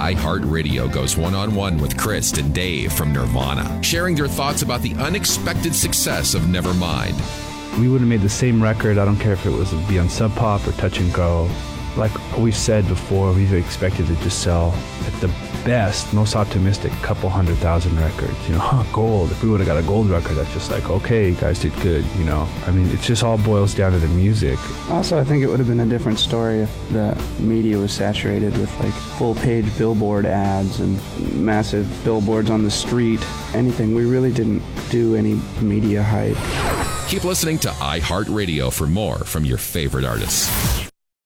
iHeartRadio goes one-on-one with Chris and Dave from Nirvana, sharing their thoughts about the unexpected success of Nevermind. We would have made the same record. I don't care if it was Beyond Sub Pop or Touch and Go. Like we've said before, we've expected to just sell at the best, most optimistic, couple 100,000 records. Gold. If we would have got a gold record, that's just like, okay, you guys did good, I mean, it just all boils down to the music. Also, I think it would have been a different story if the media was saturated with like full-page billboard ads and massive billboards on the street. Anything. We really didn't do any media hype. Keep listening to iHeartRadio for more from your favorite artists.